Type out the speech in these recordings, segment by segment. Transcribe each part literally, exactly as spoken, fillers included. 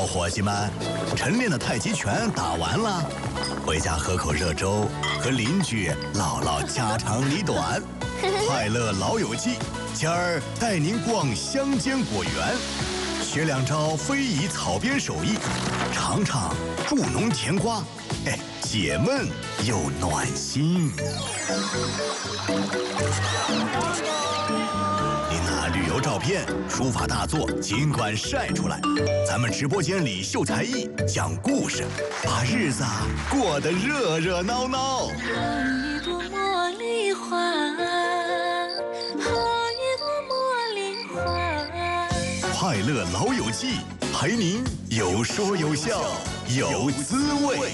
小伙计们，晨练的太极拳打完了，回家喝口热粥，和邻居唠唠家长里短。快乐老友记，今儿带您逛乡间果园，学两招非遗草编手艺，尝尝助农甜瓜，哎，解闷又暖心。您拿旅游照片、书法大作尽管晒出来，咱们直播间里秀才艺、讲故事，把日子过得热热闹闹。 好一朵茉莉花，好一朵茉莉花。 快乐老友记，陪您有说有笑有滋味。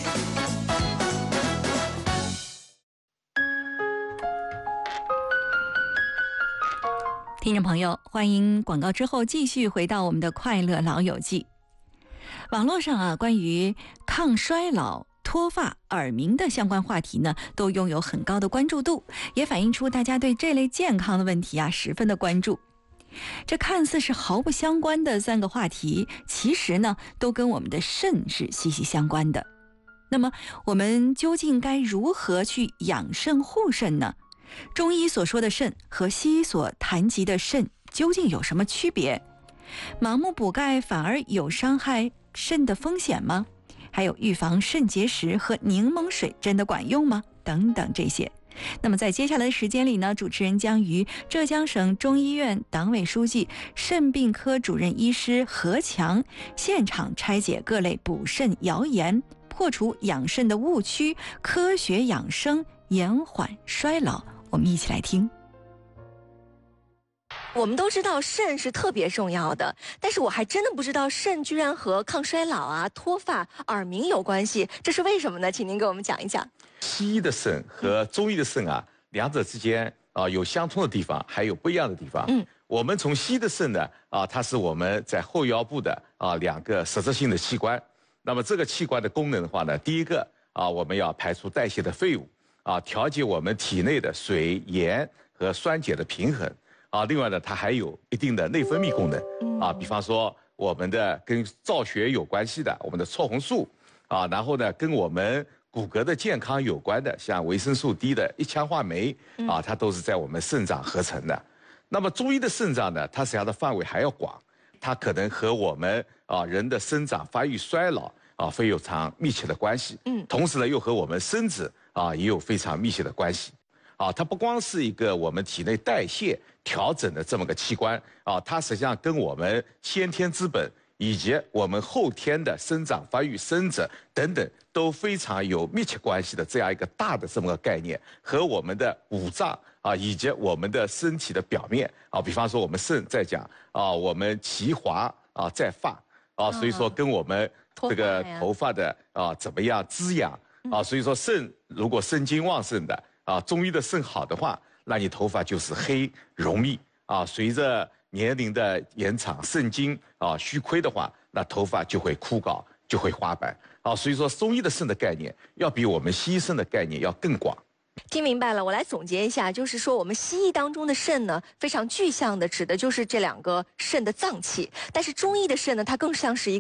听众朋友，欢迎广告之后继续回到我们的快乐老友记。网络上啊，关于抗衰老、脱发、耳鸣的相关话题呢，都拥有很高的关注度，也反映出大家对这类健康的问题啊十分的关注。这看似是毫不相关的三个话题，其实呢都跟我们的肾是息息相关的。那么我们究竟该如何去养肾护肾呢？中医所说的肾和西医所谈及的肾究竟有什么区别？盲目补钙反而有伤害肾的风险吗？还有预防肾结石和柠檬水真的管用吗？等等这些。那么在接下来的时间里呢，主持人将与浙江省中医院党委书记、肾病科主任医师何强现场拆解各类补肾谣言，破除养肾的误区，科学养生，延缓衰老。我们一起来听。 我们都知道肾是特别重要的，但是我还真的不知道肾居然和抗衰老啊、脱发、耳鸣有关系，这是为什么呢？请您给我们讲一讲。 西医的肾和中医的肾啊，两者之间啊有相通的地方，还有不一样的地方。嗯，我们从西医的肾呢啊，它是我们在后腰部的啊两个实质性的器官。那么这个器官的功能的话呢，第一个啊，我们要排除代谢的废物。啊，调节我们体内的水、盐和酸碱的平衡啊。另外呢，它还有一定的内分泌功能啊。比方说，我们的跟造血有关系的，我们的促红素啊，然后呢，跟我们骨骼的健康有关的，像维生素 D 的一羟化酶啊，它都是在我们肾脏合成的。那么中医的肾脏呢，它实际上的范围还要广，它可能和我们啊人的生长发育衰老啊非常密切的关系。嗯，同时呢，又和我们生殖啊，也有非常密切的关系，啊，它不光是一个我们体内代谢调整的这么个器官啊，它实际上跟我们先天之本以及我们后天的生长发育、生殖等等都非常有密切关系的这样一个大的这么个概念，和我们的五脏啊以及我们的身体的表面啊，比方说我们肾在讲啊，我们其华啊在发啊，所以说跟我们这个头发的啊怎么样滋养。啊，所以说肾如果肾精旺盛的啊，中医的肾好的话，那你头发就是黑浓密啊。随着年龄的延长，肾精啊虚亏的话，那头发就会枯槁，就会花白啊。所以说中医的肾的概念要比我们西医肾的概念要更广。 听明白了，我来总结一下，就是说我们西医当中的肾呢，非常具象的指的就是这两个肾的脏器，但是中医的肾呢，它更像是一个